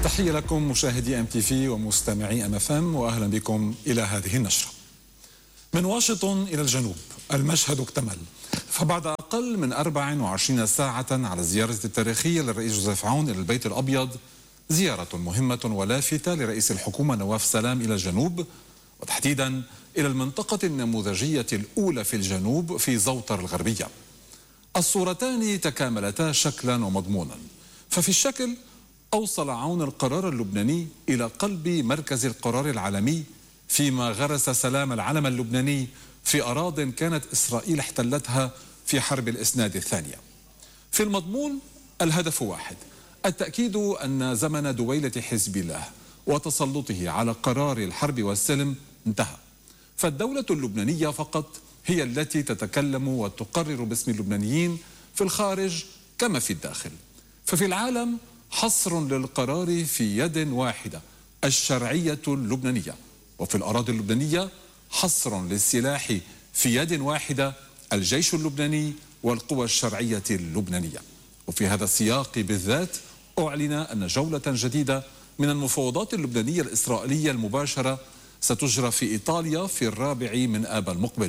تحية لكم مشاهدي MTV ومستمعي MFM، وأهلا بكم إلى هذه النشرة. من واشنطن إلى الجنوب المشهد اكتمل، فبعد أقل من 24 ساعة على الزيارة التاريخية للرئيس جوزيف عون إلى البيت الأبيض، زيارة مهمة ولافتة لرئيس الحكومة نواف سلام إلى الجنوب، وتحديدا إلى المنطقة النموذجية الأولى في الجنوب في زوطر الغربية. الصورتان تكاملتا شكلا ومضمونا، ففي الشكل أوصل عون القرار اللبناني إلى قلب مركز القرار العالمي، فيما غرس سلام العلم اللبناني في أراضٍ كانت إسرائيل احتلتها في حرب الإسناد الثانية. في المضمون الهدف واحد: التأكيد أن زمن دويلة حزب الله وتسلطه على قرار الحرب والسلم انتهى، فالدولة اللبنانية فقط هي التي تتكلم وتقرر باسم اللبنانيين في الخارج كما في الداخل. ففي العالم حصر للقرار في يد واحدة، الشرعية اللبنانية، وفي الأراضي اللبنانية حصر للسلاح في يد واحدة، الجيش اللبناني والقوى الشرعية اللبنانية. وفي هذا السياق بالذات أعلن أن جولة جديدة من المفاوضات اللبنانية الإسرائيلية المباشرة ستجرى في إيطاليا في 4 من آب المقبل.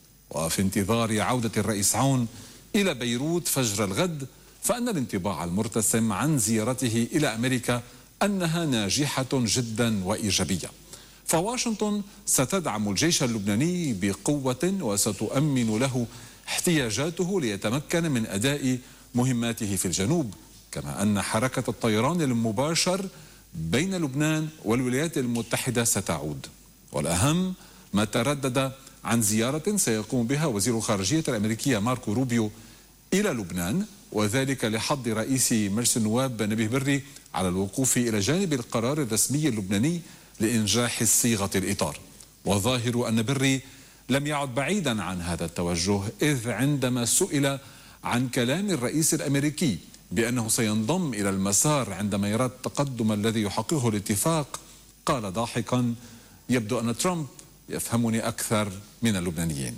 وفي انتظار عودة الرئيس عون إلى بيروت فجر الغد، فأن الانطباع المرتسم عن زيارته إلى أمريكا أنها ناجحة جدا وإيجابية، فواشنطن ستدعم الجيش اللبناني بقوة وستؤمن له احتياجاته ليتمكن من أداء مهماته في الجنوب، كما أن حركة الطيران المباشر بين لبنان والولايات المتحدة ستعود. والأهم ما تردد عن زيارة سيقوم بها وزير الخارجية الأمريكية ماركو روبيو إلى لبنان، وذلك لحض رئيس مجلس النواب نبيه بري على الوقوف إلى جانب القرار الرسمي اللبناني لإنجاح صيغة الإطار. والظاهر أن بري لم يعد بعيدا عن هذا التوجه، إذ عندما سئل عن كلام الرئيس الأمريكي بأنه سينضم إلى المسار عندما يرى التقدم الذي يحققه الاتفاق، قال ضاحكا: يبدو أن ترامب يفهمني أكثر من اللبنانيين.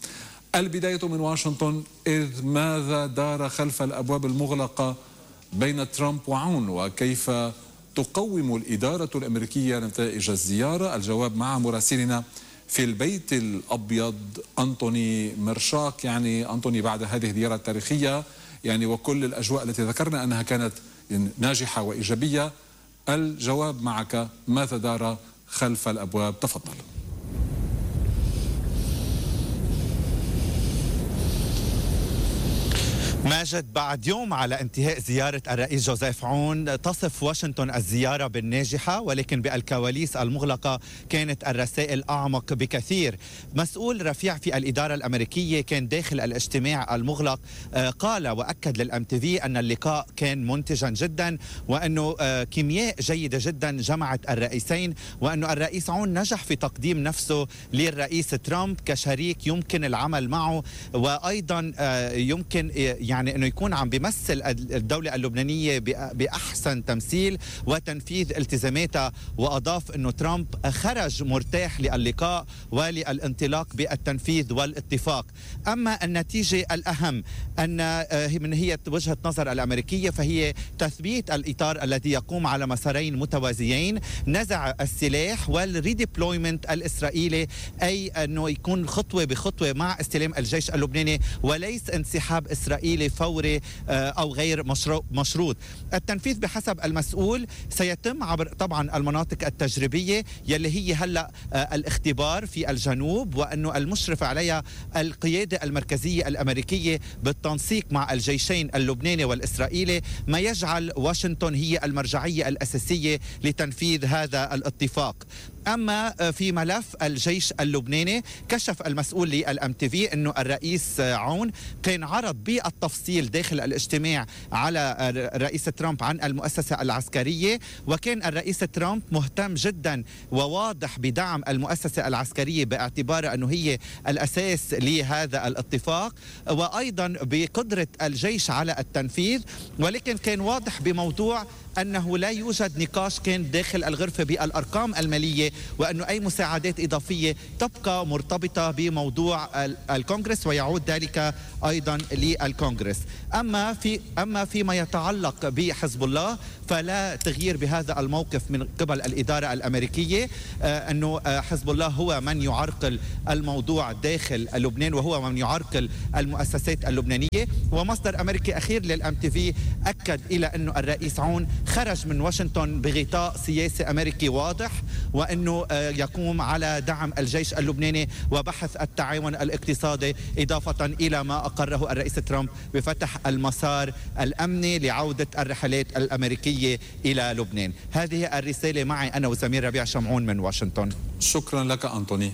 البداية من واشنطن، إذ ماذا دار خلف الأبواب المغلقة بين ترامب وعون، وكيف تقوم الإدارة الأمريكية نتائج الزيارة؟ الجواب مع مراسلنا في البيت الأبيض أنتوني مرشاك. أنتوني، بعد هذه الزيارة التاريخية وكل الأجواء التي ذكرنا أنها كانت ناجحة وإيجابية، الجواب معك، ماذا دار خلف الأبواب؟ تفضل. ماجد، بعد يوم على انتهاء زيارة الرئيس جوزيف عون تصف واشنطن الزيارة بالناجحة، ولكن بالكواليس المغلقة كانت الرسائل أعمق بكثير. مسؤول رفيع في الإدارة الأمريكية كان داخل الاجتماع المغلق قال وأكد للMTV أن اللقاء كان منتجا جدا، وأنه كيمياء جيدة جدا جمعت الرئيسين، وأنه الرئيس عون نجح في تقديم نفسه للرئيس ترامب كشريك يمكن العمل معه، وأيضا يمكن أنه يكون عم بيمثل الدولة اللبنانية بأحسن تمثيل وتنفيذ التزاماتها. وأضاف أنه ترامب خرج مرتاح للقاء وللانطلاق بالتنفيذ والاتفاق. أما النتيجة الأهم أن من هي وجهة نظر الأمريكية، فهي تثبيت الإطار الذي يقوم على مسارين متوازيين: نزع السلاح والريديبلويمنت الإسرائيلي، أي أنه يكون خطوة بخطوة مع استلام الجيش اللبناني وليس انسحاب إسرائيلي فوري أو غير مشروط. التنفيذ بحسب المسؤول سيتم عبر طبعا المناطق التجريبية يلي هي هلأ الاختبار في الجنوب، وأنه المشرف عليها القيادة المركزية الأمريكية بالتنسيق مع الجيشين اللبناني والإسرائيلي، ما يجعل واشنطن هي المرجعية الأساسية لتنفيذ هذا الاتفاق. أما في ملف الجيش اللبناني، كشف المسؤول للMTV أنه الرئيس عون كان عرض بالتفصيل داخل الاجتماع على الرئيس ترامب عن المؤسسة العسكرية، وكان الرئيس ترامب مهتم جدا وواضح بدعم المؤسسة العسكرية باعتبار أنه هي الأساس لهذا الاتفاق، وأيضا بقدرة الجيش على التنفيذ. ولكن كان واضح بموضوع أنه لا يوجد نقاش كان داخل الغرفة بالأرقام المالية وأنه أي مساعدات إضافية تبقى مرتبطة بموضوع الكونغرس ويعود ذلك أيضا للكونغرس. أما فيما يتعلق بحزب الله فلا تغيير بهذا الموقف من قبل الإدارة الأمريكية، أنه حزب الله هو من يعرقل الموضوع داخل لبنان وهو من يعرقل المؤسسات اللبنانية. ومصدر أمريكي أخير للأم تي في أكد إلى أنه الرئيس عون خرج من واشنطن بغطاء سياسي أمريكي واضح، وأنه يقوم على دعم الجيش اللبناني وبحث التعاون الاقتصادي، إضافة إلى ما أقره الرئيس ترامب بفتح المسار الأمني لعودة الرحلات الأمريكية إلى لبنان. هذه الرسالة معي أنا وزميل ربيع شمعون من واشنطن. شكرا لك أنطوني.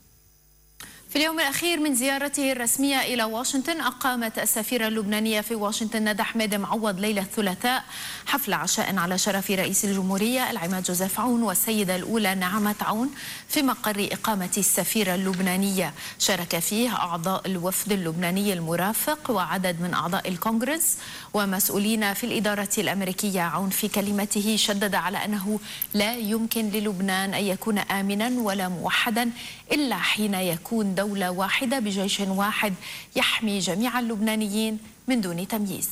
في اليوم الأخير من زيارته الرسمية إلى واشنطن، أقامت السفيرة اللبنانية في واشنطن ندى حميد معوض ليلة الثلاثاء حفل عشاء على شرف رئيس الجمهورية العماد جوزيف عون والسيدة الأولى نعمة عون في مقر إقامة السفيرة اللبنانية. شارك فيه أعضاء الوفد اللبناني المرافق وعدد من أعضاء الكونغرس ومسؤولين في الإدارة الأمريكية. عون في كلمته شدد على أنه لا يمكن للبنان أن يكون آمنا ولا موحدا إلا حين يكون دولة واحدة بجيش واحد يحمي جميع اللبنانيين من دون تمييز.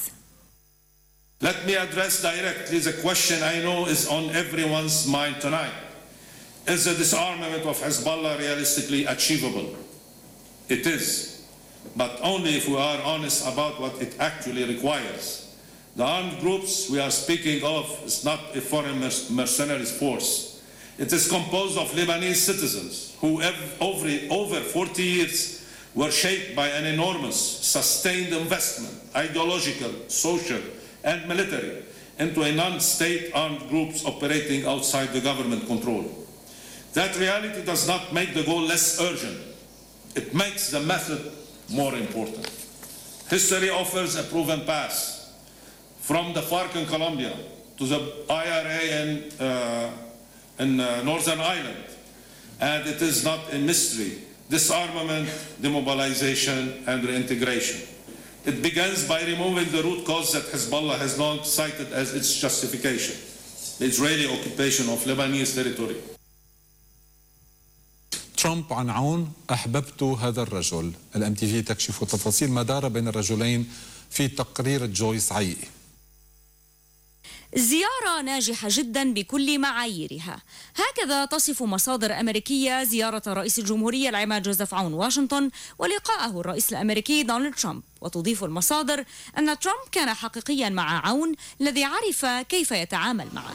Let me address directly the question I know is on everyone's mind tonight. Is the disarmament of Hezbollah realistically achievable? It is, but only if we are honest about what it actually requires. The armed groups we are speaking of is not a foreign mercenaries force. It is composed of Lebanese citizens who over 40 years were shaped by an enormous, sustained investment, ideological, social, and military, into a non-state armed groups operating outside the government control. That reality does not make the goal less urgent. It makes the method more important. History offers a proven path from the FARC in Colombia to the IRA in Northern Ireland, and it is not a mystery. Disarmament, demobilization, and reintegration. It begins by removing the root cause that Hezbollah has long cited as its justification, the Israeli occupation of Lebanese territory. ترامب عن عون: أحببت هذا الرجل. الأم تي في تكشف تفاصيل ما دار بين الرجلين في تقرير جويس عيقي. زيارة ناجحة جدا بكل معاييرها، هكذا تصف مصادر أمريكية زيارة رئيس الجمهورية العماد جوزيف عون واشنطن ولقائه الرئيس الأمريكي دونالد ترامب. وتضيف المصادر أن ترامب كان حقيقيا مع عون الذي عرف كيف يتعامل معه.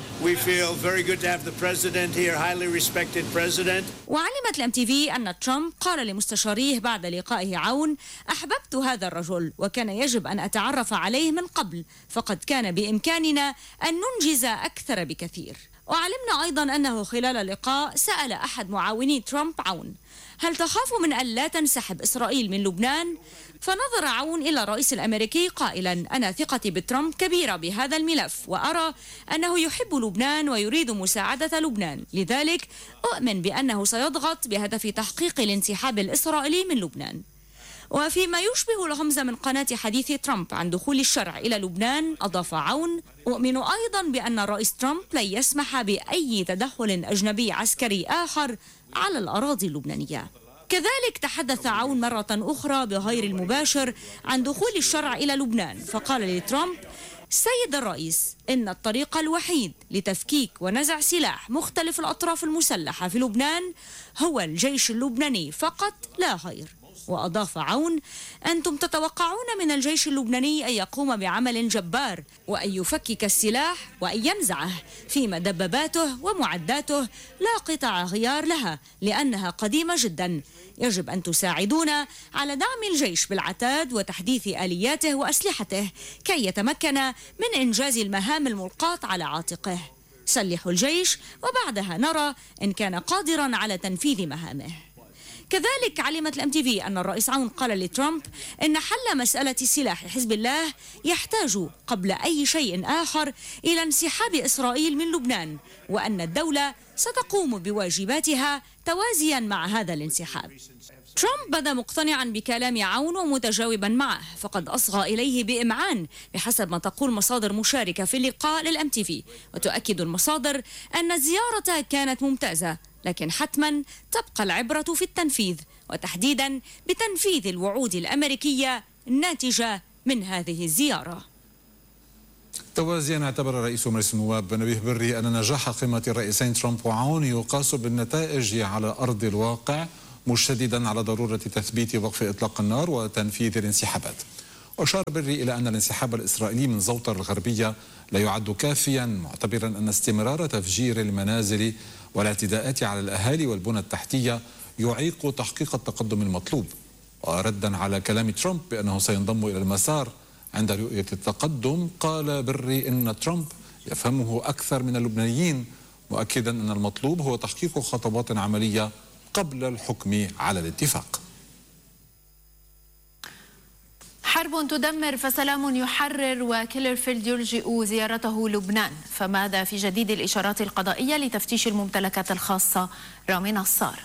وعلمت الام تي في أن ترامب قال لمستشاريه بعد لقائه عون: أحببت هذا الرجل وكان يجب أن أتعرف عليه من قبل، فقد كان بإمكاننا أن ننجز أكثر بكثير. وعلمنا أيضا أنه خلال اللقاء سأل أحد معاوني ترامب عون: هل تخاف من أن لا تنسحب إسرائيل من لبنان؟ فنظر عون إلى الرئيس الأمريكي قائلا: أنا ثقتي بترامب كبيرة بهذا الملف، وأرى أنه يحب لبنان ويريد مساعدة لبنان، لذلك أؤمن بأنه سيضغط بهدف تحقيق الانسحاب الإسرائيلي من لبنان. وفيما يشبه الغمز من قناة حديث ترامب عن دخول الشرع إلى لبنان، أضاف عون: أؤمن أيضا بأن الرئيس ترامب لن يسمح بأي تدخل أجنبي عسكري آخر على الأراضي اللبنانية. كذلك تحدث عون مرة أخرى بغير المباشر عن دخول الشرع إلى لبنان، فقال لترامب: سيد الرئيس، إن الطريق الوحيد لتفكيك ونزع سلاح مختلف الأطراف المسلحة في لبنان هو الجيش اللبناني فقط لا غير. وأضاف عون: أنتم تتوقعون من الجيش اللبناني أن يقوم بعمل جبار وأن يفكك السلاح وأن ينزعه، فيما دباباته ومعداته لا قطع غيار لها لأنها قديمة جدا. يجب أن تساعدونا على دعم الجيش بالعتاد وتحديث آلياته وأسلحته كي يتمكن من إنجاز المهام الملقاة على عاتقه. سلحوا الجيش وبعدها نرى إن كان قادرا على تنفيذ مهامه. كذلك علمت الام تي في أن الرئيس عون قال لترامب إن حل مسألة سلاح حزب الله يحتاج قبل أي شيء آخر إلى انسحاب إسرائيل من لبنان، وأن الدولة ستقوم بواجباتها توازيا مع هذا الانسحاب. ترامب بدا مقتنعا بكلام عون ومتجاوبا معه، فقد أصغى إليه بإمعان بحسب ما تقول مصادر مشاركة في اللقاء للMTV. وتؤكد المصادر أن الزيارة كانت ممتازة، لكن حتما تبقى العبرة في التنفيذ، وتحديدا بتنفيذ الوعود الأمريكية الناتجة من هذه الزيارة. توازيا اعتبر رئيس مجلس النواب نبيه بري أن نجاح قمة الرئيسين ترامب وعون يقاس بالنتائج على أرض الواقع، مشددا على ضرورة تثبيت وقف إطلاق النار وتنفيذ الانسحابات. وأشار بري إلى أن الانسحاب الإسرائيلي من زوطر الغربية لا يعد كافيا، معتبرا أن استمرار تفجير المنازل والاعتداءات على الأهالي والبنى التحتية يعيق تحقيق التقدم المطلوب. وردا على كلام ترامب بأنه سينضم إلى المسار عند رؤية التقدم، قال بري إن ترامب يفهمه أكثر من اللبنانيين، مؤكدا أن المطلوب هو تحقيق خطوات عملية قبل الحكم على الاتفاق. حرب تدمر فسلام يحرر، وكيلرفيلد يلجئ زيارته لبنان. فماذا في جديد الإشارات القضائية لتفتيش الممتلكات الخاصة؟ رامي نصار.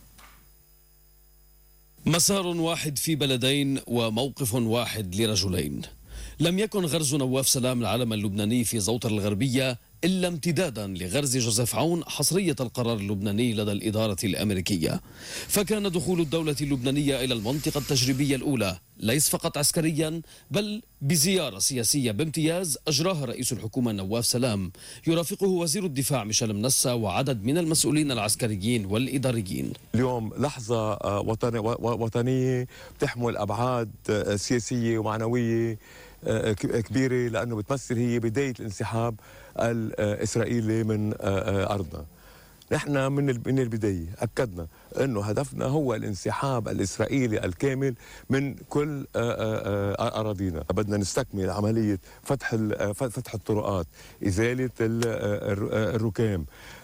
مسار واحد في بلدين وموقف واحد لرجلين. لم يكن غرز نواف سلام العلم اللبناني في زوطر الغربية إلا امتدادا لغرز جوزيف عون حصرية القرار اللبناني لدى الإدارة الأمريكية. فكان دخول الدولة اللبنانية إلى المنطقة التجريبية الأولى ليس فقط عسكريا، بل بزيارة سياسية بامتياز أجراها رئيس الحكومة نواف سلام، يرافقه وزير الدفاع ميشيل منسى وعدد من المسؤولين العسكريين والإداريين. اليوم لحظة وطنية بتحمل أبعاد سياسية ومعنوية كبيرة، لأنه بتمثل هي بداية الانسحاب الإسرائيلي من أرضنا. نحن من البداية أكدنا أنه هدفنا هو الانسحاب الإسرائيلي الكامل من كل أراضينا. بدنا نستكمل عملية فتح الطرقات، إزالة الركام،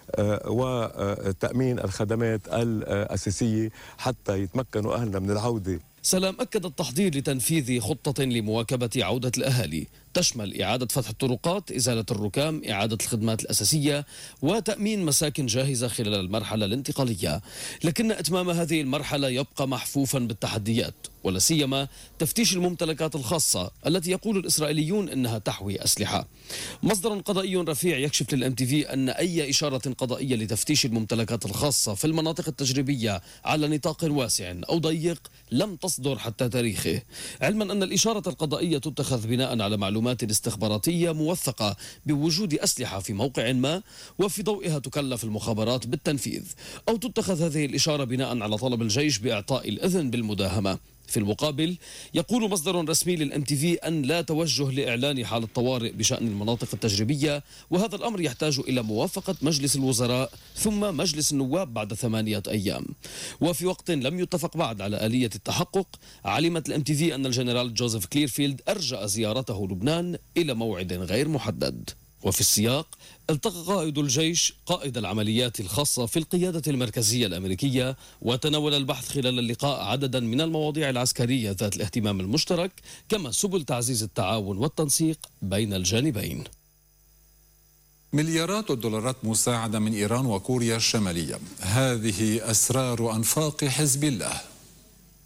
وتأمين الخدمات الأساسية حتى يتمكنوا أهلنا من العودة. سلام أكد التحضير لتنفيذ خطة لمواكبة عودة الأهالي تشمل إعادة فتح الطرقات، إزالة الركام، إعادة الخدمات الأساسية، وتأمين مساكن جاهزة خلال المرحلة الانتقالية. لكن إتمام هذه المرحلة يبقى محفوفا بالتحديات، ولا سيما تفتيش الممتلكات الخاصة التي يقول الإسرائيليون أنها تحوي أسلحة. مصدر قضائي رفيع يكشف للMTV أن أي إشارة قضائية لتفتيش الممتلكات الخاصة في المناطق التجريبية على نطاق واسع أو ضيق لم تصدر حتى تاريخه، علما أن الإشارة القضائية تتخذ بناء على معلومات استخباراتية موثقة بوجود أسلحة في موقع ما، وفي ضوئها تكلف المخابرات بالتنفيذ، أو تتخذ هذه الإشارة بناء على طلب الجيش بإعطاء الإذن بالمداهمة. في المقابل يقول مصدر رسمي للMTV أن لا توجه لإعلان حالة طوارئ بشأن المناطق التجريبية، وهذا الأمر يحتاج إلى موافقة مجلس الوزراء ثم مجلس النواب بعد 8 أيام. وفي وقت لم يتفق بعد على آلية التحقق، علمت الMTV أن الجنرال جوزيف كليرفيلد أرجأ زيارته لبنان إلى موعد غير محدد. وفي السياق التقى قائد الجيش قائد العمليات الخاصة في القيادة المركزية الأمريكية، وتناول البحث خلال اللقاء عددا من المواضيع العسكرية ذات الاهتمام المشترك، كما سبل تعزيز التعاون والتنسيق بين الجانبين. مليارات الدولارات مساعدة من إيران وكوريا الشمالية، هذه أسرار أنفاق حزب الله.